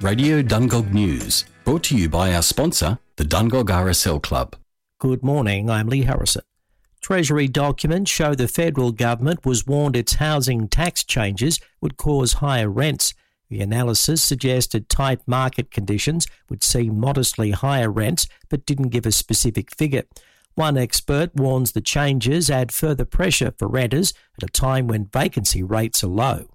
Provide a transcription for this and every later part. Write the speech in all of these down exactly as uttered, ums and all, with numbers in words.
Radio Dungog News, brought to you by our sponsor, the Dungog R S L Club. Good morning, I'm Lee Harrison. Treasury documents show the federal government was warned its housing tax changes would cause higher rents. The analysis suggested tight market conditions would see modestly higher rents, but didn't give a specific figure. One expert warns the changes add further pressure for renters at a time when vacancy rates are low.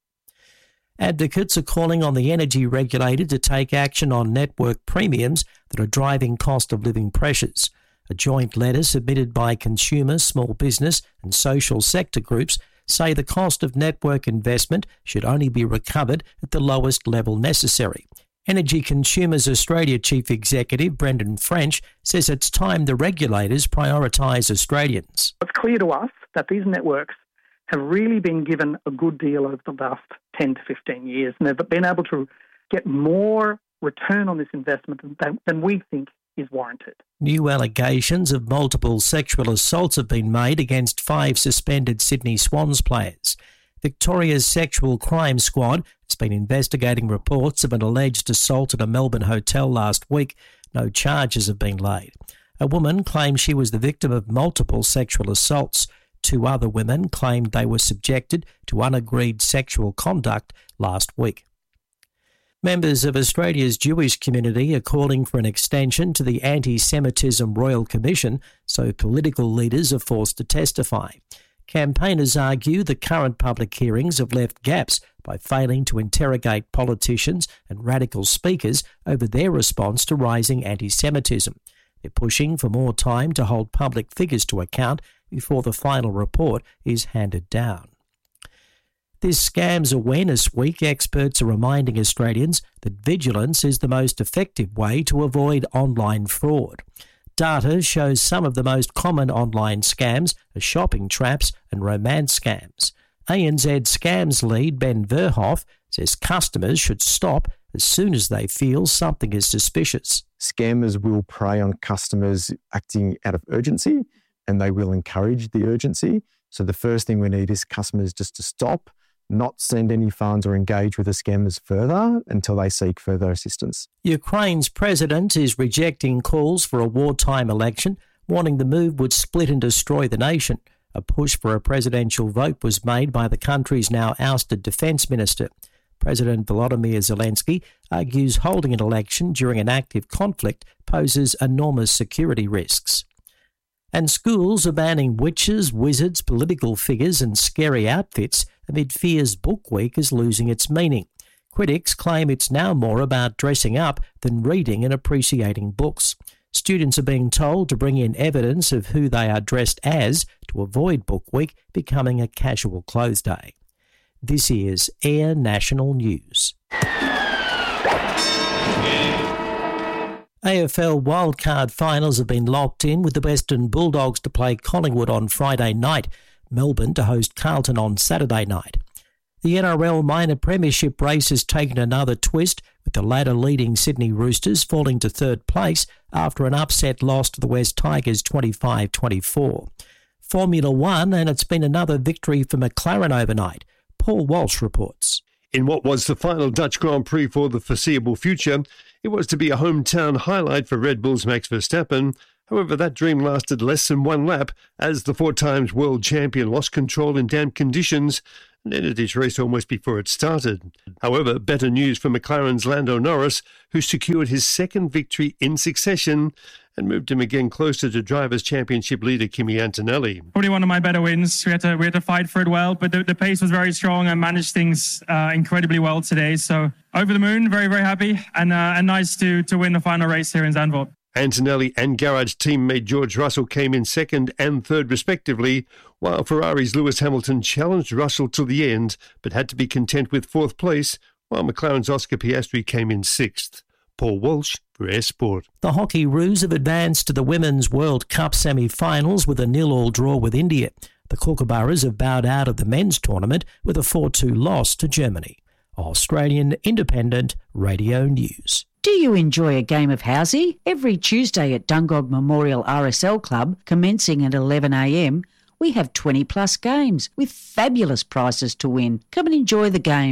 Advocates are calling on the energy regulator to take action on network premiums that are driving cost of living pressures. A joint letter submitted by consumer, small business and social sector groups say the cost of network investment should only be recovered at the lowest level necessary. Energy Consumers Australia Chief Executive Brendan French says it's time the regulators prioritise Australians. It's clear to us that these networks have really been given a good deal over the last ten to fifteen years, and they've been able to get more return on this investment than, than we think is warranted. New allegations of multiple sexual assaults have been made against five suspended Sydney Swans players. Victoria's Sexual Crime Squad has been investigating reports of an alleged assault at a Melbourne hotel last week. No charges have been laid. A woman claims she was the victim of multiple sexual assaults. Two other women claimed they were subjected to unagreed sexual conduct last week. Members of Australia's Jewish community are calling for an extension to the Anti-Semitism Royal Commission so political leaders are forced to testify. Campaigners argue the current public hearings have left gaps by failing to interrogate politicians and radical speakers over their response to rising anti-Semitism. They're pushing for more time to hold public figures to account before the final report is handed down. This Scams Awareness Week, experts are reminding Australians that vigilance is the most effective way to avoid online fraud. Data shows some of the most common online scams are shopping traps and romance scams. A N Z Scams lead Ben Verhoff says customers should stop as soon as they feel something is suspicious. Scammers will prey on customers acting out of urgency, and they will encourage the urgency. So the first thing we need is customers just to stop, not send any funds or engage with the scammers further until they seek further assistance. Ukraine's president is rejecting calls for a wartime election, warning the move would split and destroy the nation. A push for a presidential vote was made by the country's now ousted defence minister. President Volodymyr Zelensky argues holding an election during an active conflict poses enormous security risks. And schools are banning witches, wizards, political figures and scary outfits amid fears Book Week is losing its meaning. Critics claim it's now more about dressing up than reading and appreciating books. Students are being told to bring in evidence of who they are dressed as to avoid Book Week becoming a casual clothes day. This is Air National News. A F L wildcard finals have been locked in with the Western Bulldogs to play Collingwood on Friday night, Melbourne to host Carlton on Saturday night. The N R L minor premiership race has taken another twist, with the latter leading Sydney Roosters falling to third place after an upset loss to the West Tigers twenty-five twenty-four. Formula One, and it's been another victory for McLaren overnight. Paul Walsh reports. In what was the final Dutch Grand Prix for the foreseeable future, it was to be a hometown highlight for Red Bull's Max Verstappen. However, that dream lasted less than one lap as the four times world champion lost control in damp conditions and ended his race almost before it started. However, better news for McLaren's Lando Norris, who secured his second victory in succession and moved him again closer to Drivers' Championship leader Kimi Antonelli. Probably one of my better wins. We had to we had to fight for it well, but the, the pace was very strong. I managed things uh, incredibly well today. So over the moon, very, very happy, and uh, and nice to to win the final race here in Zandvoort. Antonelli and garage teammate George Russell came in second and third respectively, while Ferrari's Lewis Hamilton challenged Russell to the end, but had to be content with fourth place, while McLaren's Oscar Piastri came in sixth. Paul Walsh for Air Sport. The Hockey Roos have advanced to the Women's World Cup semi-finals with a nil-all draw with India. The Kookaburras have bowed out of the men's tournament with a four two loss to Germany. Australian Independent Radio News. Do you enjoy a game of housey? Every Tuesday at Dungog Memorial R S L Club, commencing at eleven a m, we have twenty plus games with fabulous prizes to win. Come and enjoy the games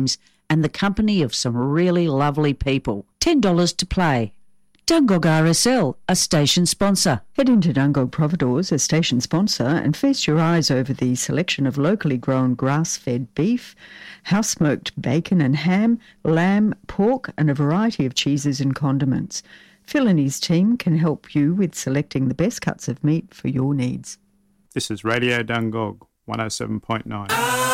and the company of some really lovely people. ten dollars to play. Dungog R S L, a station sponsor. Head into Dungog Providores, a station sponsor, and feast your eyes over the selection of locally grown grass-fed beef, house-smoked bacon and ham, lamb, pork, and a variety of cheeses and condiments. Phil and his team can help you with selecting the best cuts of meat for your needs. This is Radio Dungog, one oh seven point nine.